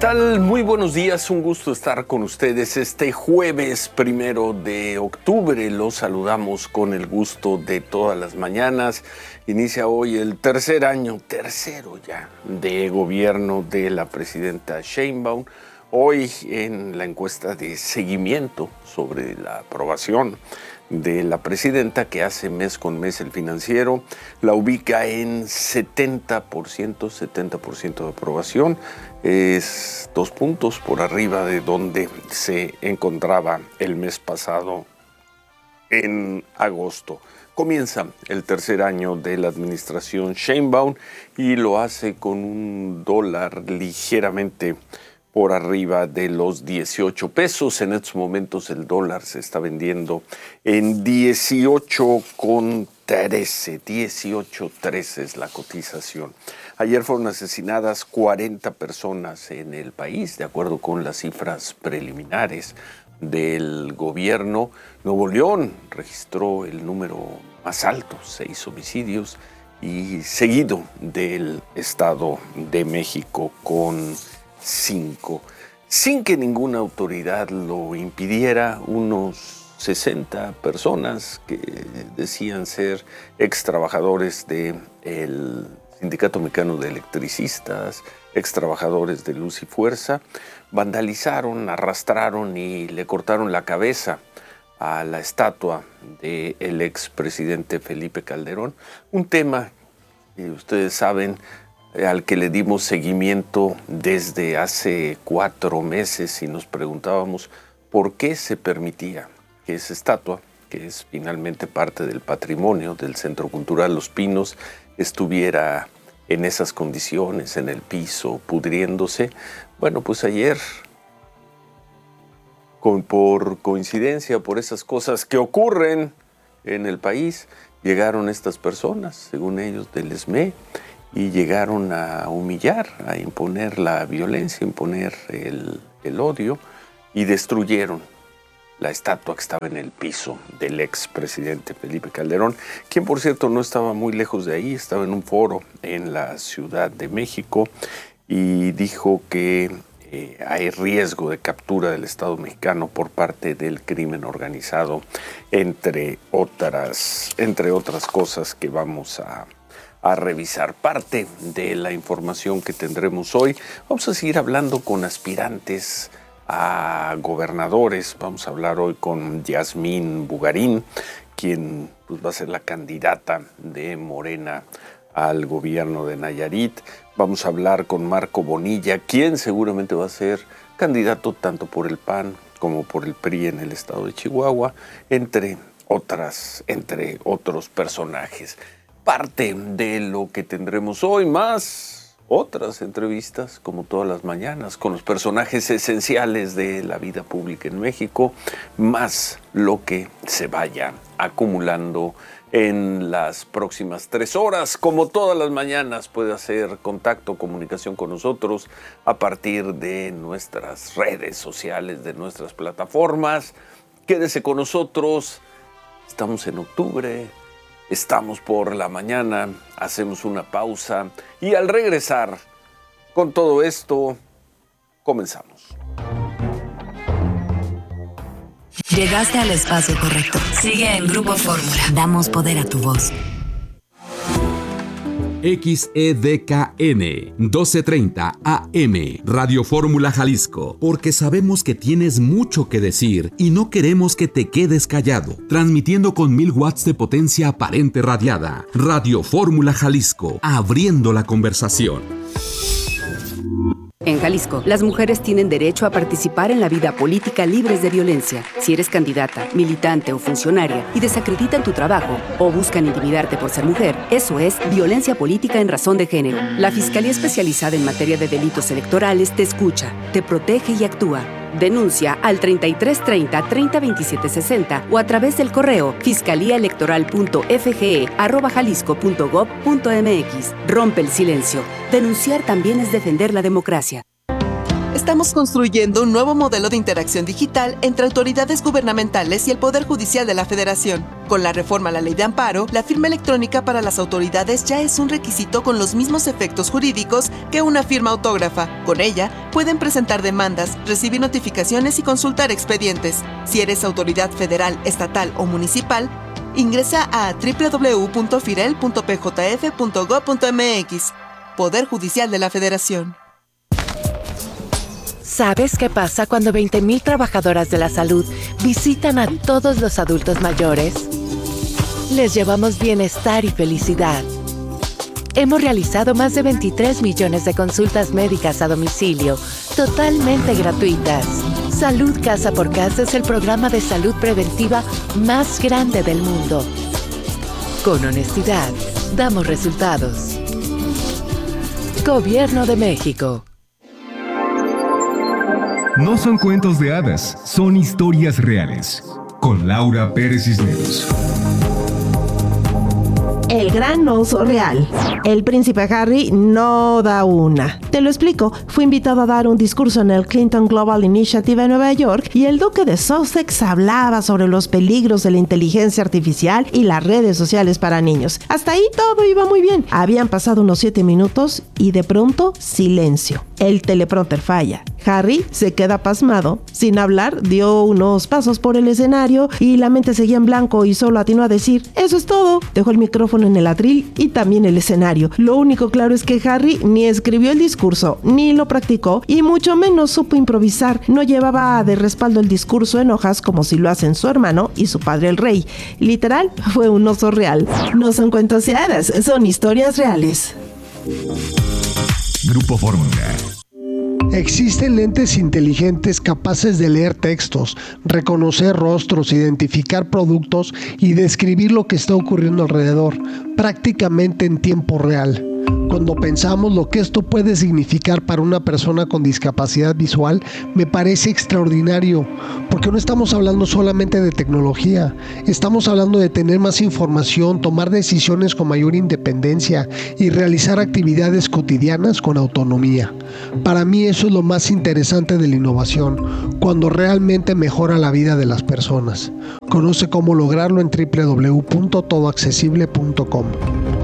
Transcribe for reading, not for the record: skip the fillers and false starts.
tal? Muy buenos días, un gusto estar con ustedes este jueves 1 de octubre. Los saludamos con el gusto de todas las mañanas. Inicia hoy el tercero ya, de gobierno de la presidenta Sheinbaum. Hoy en la encuesta de seguimiento sobre la aprobación de la presidenta, que hace mes con mes El Financiero, la ubica en 70% de aprobación. Es 2 puntos por arriba de donde se encontraba el mes pasado en agosto. Comienza el tercer año de la administración Sheinbaum y lo hace con un dólar ligeramente por arriba de los 18 pesos. En estos momentos el dólar se está vendiendo en 18,13. 18,13 es la cotización. Ayer fueron asesinadas 40 personas en el país, de acuerdo con las cifras preliminares del gobierno. Nuevo León registró el número más alto, 6 homicidios, y seguido del Estado de México con 5. Sin que ninguna autoridad lo impidiera, unos 60 personas que decían ser ex trabajadores del Sindicato Mexicano de Electricistas, ex trabajadores de Luz y Fuerza, vandalizaron, arrastraron y le cortaron la cabeza a la estatua del expresidente Felipe Calderón. Un tema que ustedes saben, al que le dimos seguimiento desde hace 4 meses y nos preguntábamos por qué se permitía que esa estatua, que es finalmente parte del patrimonio del Centro Cultural Los Pinos, estuviera en esas condiciones, en el piso, pudriéndose. Bueno, pues ayer, por coincidencia, por esas cosas que ocurren en el país, llegaron estas personas, según ellos, del ESME, y llegaron a humillar, a imponer la violencia, imponer el odio, y destruyeron la estatua que estaba en el piso del expresidente Felipe Calderón, quien por cierto no estaba muy lejos de ahí, estaba en un foro en la Ciudad de México y dijo que hay riesgo de captura del Estado mexicano por parte del crimen organizado, entre otras cosas que vamos a revisar. Parte de la información que tendremos hoy. Vamos a seguir hablando con aspirantes a gobernadores. Vamos a hablar hoy con Yasmín Bugarín, quien pues, va a ser la candidata de Morena al gobierno de Nayarit. Vamos a hablar con Marco Bonilla, quien seguramente va a ser candidato tanto por el PAN como por el PRI en el estado de Chihuahua, entre otros personajes. Parte de lo que tendremos hoy, más otras entrevistas, como todas las mañanas, con los personajes esenciales de la vida pública en México, más lo que se vaya acumulando en las próximas 3 horas. Como todas las mañanas, puede hacer contacto, comunicación con nosotros a partir de nuestras redes sociales, de nuestras plataformas. Quédese con nosotros. Estamos en octubre. Estamos por la mañana, hacemos una pausa y al regresar con todo esto, comenzamos. Llegaste al espacio correcto. Sigue en Grupo Fórmula. Damos poder a tu voz. XEDKN 1230 AM Radio Fórmula Jalisco, porque sabemos que tienes mucho que decir y no queremos que te quedes callado. Transmitiendo con 1000 watts de potencia aparente radiada. Radio Fórmula Jalisco, abriendo la conversación. En Jalisco, las mujeres tienen derecho a participar en la vida política libres de violencia. Si eres candidata, militante o funcionaria y desacreditan tu trabajo o buscan intimidarte por ser mujer, eso es violencia política en razón de género. La Fiscalía Especializada en Materia de Delitos Electorales te escucha, te protege y actúa. Denuncia al 3330 302760 o a través del correo fiscaliaelectoral.fge@jalisco.gov.mx. Rompe el silencio. Denunciar también es defender la democracia. Estamos construyendo un nuevo modelo de interacción digital entre autoridades gubernamentales y el Poder Judicial de la Federación. Con la reforma a la Ley de Amparo, la firma electrónica para las autoridades ya es un requisito con los mismos efectos jurídicos que una firma autógrafa. Con ella, pueden presentar demandas, recibir notificaciones y consultar expedientes. Si eres autoridad federal, estatal o municipal, ingresa a www.firel.pjf.gov.mx. Poder Judicial de la Federación. ¿Sabes qué pasa cuando 20,000 trabajadoras de la salud visitan a todos los adultos mayores? Les llevamos bienestar y felicidad. Hemos realizado más de 23 millones de consultas médicas a domicilio, totalmente gratuitas. Salud Casa por Casa es el programa de salud preventiva más grande del mundo. Con honestidad, damos resultados. Gobierno de México. No son cuentos de hadas, son historias reales. Con Laura Pérez Cisneros. El gran oso real. El príncipe Harry no da una. Te lo explico. Fue invitado a dar un discurso en el Clinton Global Initiative en Nueva York y el duque de Sussex hablaba sobre los peligros de la inteligencia artificial y las redes sociales para niños. Hasta ahí todo iba muy bien. Habían pasado unos 7 minutos y de pronto silencio. El teleprompter falla. Harry se queda pasmado. Sin hablar, dio unos pasos por el escenario y la mente seguía en blanco y solo atinó a decir: "Eso es todo". Dejó el micrófono en el atril y también el escenario. Lo único claro es que Harry ni escribió el discurso, ni lo practicó y mucho menos supo improvisar. No llevaba de respaldo el discurso en hojas como si lo hacen su hermano y su padre el rey. Literal, fue un oso real. No son cuentos de hadas, son historias reales. Grupo Fórmula. Existen lentes inteligentes capaces de leer textos, reconocer rostros, identificar productos y describir lo que está ocurriendo alrededor, prácticamente en tiempo real. Cuando pensamos lo que esto puede significar para una persona con discapacidad visual, me parece extraordinario, porque no estamos hablando solamente de tecnología, estamos hablando de tener más información, tomar decisiones con mayor independencia y realizar actividades cotidianas con autonomía. Para mí eso es lo más interesante de la innovación, cuando realmente mejora la vida de las personas. Conoce cómo lograrlo en www.todoaccesible.com.